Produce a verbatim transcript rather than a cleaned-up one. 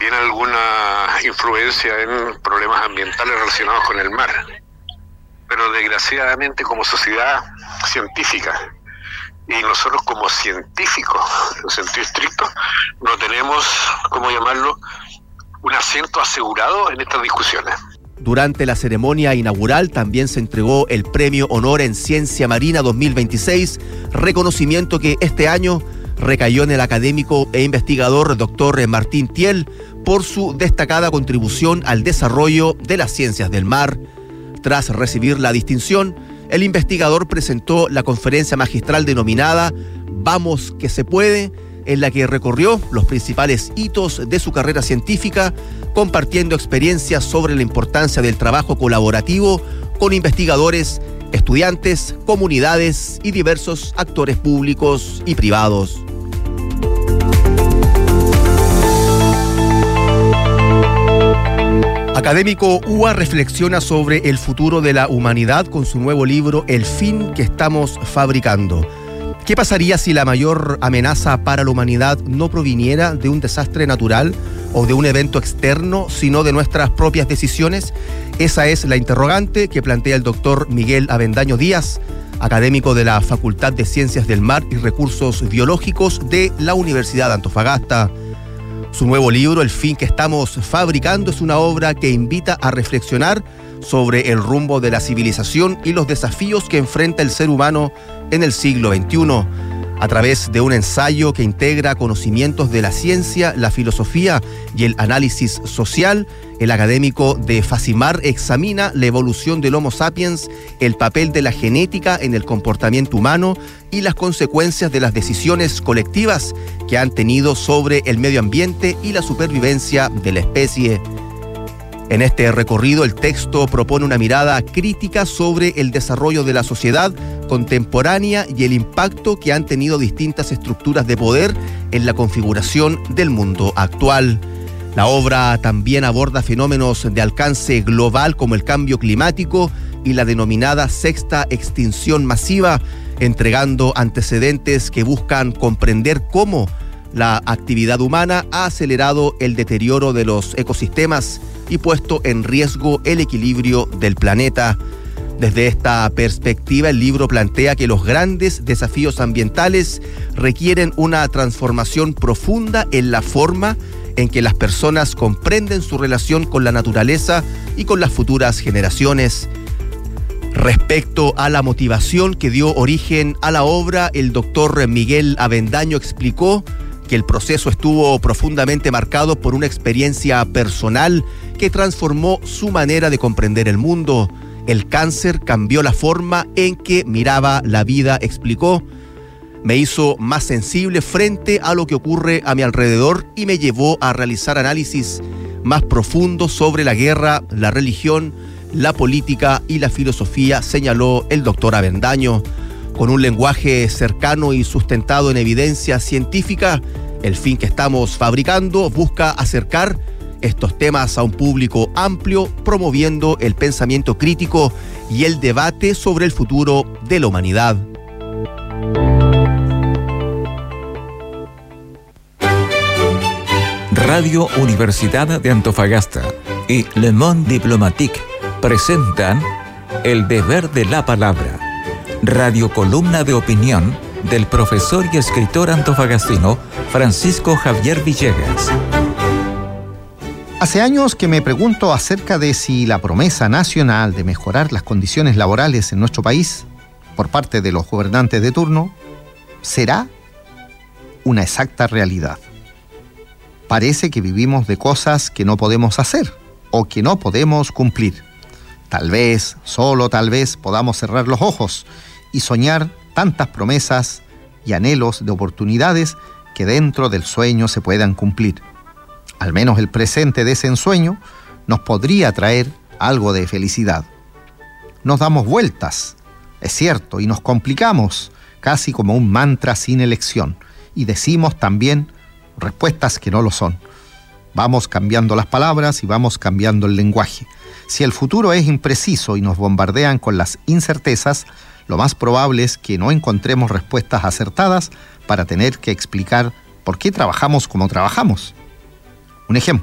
también alguna influencia en problemas ambientales relacionados con el mar. Pero desgraciadamente como sociedad científica y nosotros como científicos, en sentido estricto, no tenemos, ¿cómo llamarlo?, un asiento asegurado en estas discusiones. Durante la ceremonia inaugural también se entregó el Premio Honor en Ciencia Marina dos mil veintiséis, reconocimiento que este año recayó en el académico e investigador doctor Martín Thiel por su destacada contribución al desarrollo de las ciencias del mar. Tras recibir la distinción, el investigador presentó la conferencia magistral denominada Vamos que se puede, en la que recorrió los principales hitos de su carrera científica, compartiendo experiencias sobre la importancia del trabajo colaborativo con investigadores, estudiantes, comunidades y diversos actores públicos y privados. Académico U A reflexiona sobre el futuro de la humanidad con su nuevo libro El fin que estamos fabricando. ¿Qué pasaría si la mayor amenaza para la humanidad no proviniera de un desastre natural o de un evento externo, sino de nuestras propias decisiones? Esa es la interrogante que plantea el doctor Miguel Avendaño Díaz, académico de la Facultad de Ciencias del Mar y Recursos Biológicos de la Universidad de Antofagasta. Su nuevo libro, El fin que estamos fabricando, es una obra que invita a reflexionar sobre el rumbo de la civilización y los desafíos que enfrenta el ser humano en el siglo veintiuno. A través de un ensayo que integra conocimientos de la ciencia, la filosofía y el análisis social, el académico de Facimar examina la evolución del Homo sapiens, el papel de la genética en el comportamiento humano y las consecuencias de las decisiones colectivas que han tenido sobre el medio ambiente y la supervivencia de la especie. En este recorrido, el texto propone una mirada crítica sobre el desarrollo de la sociedad contemporánea y el impacto que han tenido distintas estructuras de poder en la configuración del mundo actual. La obra también aborda fenómenos de alcance global como el cambio climático y la denominada sexta extinción masiva, entregando antecedentes que buscan comprender cómo la actividad humana ha acelerado el deterioro de los ecosistemas y puesto en riesgo el equilibrio del planeta. Desde esta perspectiva, el libro plantea que los grandes desafíos ambientales requieren una transformación profunda en la forma en que las personas comprenden su relación con la naturaleza y con las futuras generaciones. Respecto a la motivación que dio origen a la obra, el doctor Miguel Avendaño explicó que el proceso estuvo profundamente marcado por una experiencia personal que transformó su manera de comprender el mundo. El cáncer cambió la forma en que miraba la vida, explicó. Me hizo más sensible frente a lo que ocurre a mi alrededor y me llevó a realizar análisis más profundos sobre la guerra, la religión, la política y la filosofía, señaló el doctor Avendaño. Con un lenguaje cercano y sustentado en evidencia científica, El fin que estamos fabricando busca acercar estos temas a un público amplio, promoviendo el pensamiento crítico y el debate sobre el futuro de la humanidad. Radio Universidad de Antofagasta y Le Monde Diplomatique presentan El Deber de la Palabra, radiocolumna de opinión del profesor y escritor antofagastino Francisco Javier Villegas. Hace años que me pregunto acerca de si la promesa nacional de mejorar las condiciones laborales en nuestro país por parte de los gobernantes de turno será una exacta realidad. Parece que vivimos de cosas que no podemos hacer o que no podemos cumplir. Tal vez, solo tal vez, podamos cerrar los ojos y soñar tantas promesas y anhelos de oportunidades que dentro del sueño se puedan cumplir. Al menos el presente de ese ensueño nos podría traer algo de felicidad. Nos damos vueltas, es cierto, y nos complicamos, casi como un mantra sin elección, y decimos también respuestas que no lo son. Vamos cambiando las palabras y vamos cambiando el lenguaje. Si el futuro es impreciso y nos bombardean con las incertezas, lo más probable es que no encontremos respuestas acertadas para tener que explicar por qué trabajamos como trabajamos. Un ejemplo.